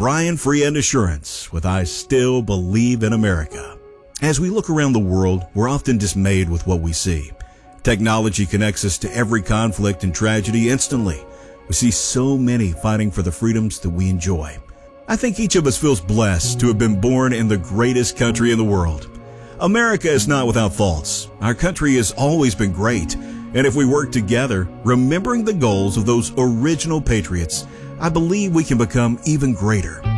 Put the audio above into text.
Brian Freehand Assurance with I Still Believe in America. As we look around the world, we're often dismayed with what we see. Technology connects us to every conflict and tragedy instantly. We see so many fighting for the freedoms that we enjoy. I think each of us feels blessed to have been born in the greatest country in the world. America is not without faults. Our country has always been great. And if we work together, remembering the goals of those original patriots, I believe we can become even greater.